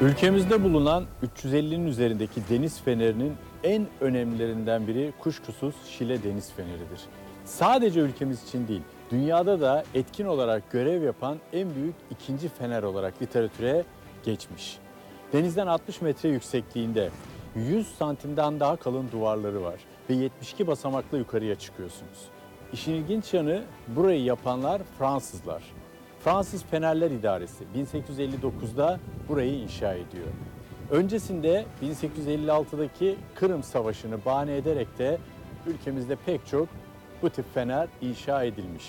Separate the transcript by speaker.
Speaker 1: Ülkemizde bulunan 350'nin üzerindeki deniz fenerinin en önemlilerinden biri kuşkusuz Şile Deniz Feneri'dir. Sadece ülkemiz için değil, dünyada da etkin olarak görev yapan en büyük ikinci fener olarak literatüre geçmiş. Denizden 60 metre yüksekliğinde 100 santimden daha kalın duvarları var ve 72 basamakla yukarıya çıkıyorsunuz. İşin ilginç yanı burayı yapanlar Fransızlar. Fransız Fenerler İdaresi 1859'da burayı inşa ediyor. Öncesinde 1856'daki Kırım Savaşı'nı bahane ederek de ülkemizde pek çok bu tip fener inşa edilmiş.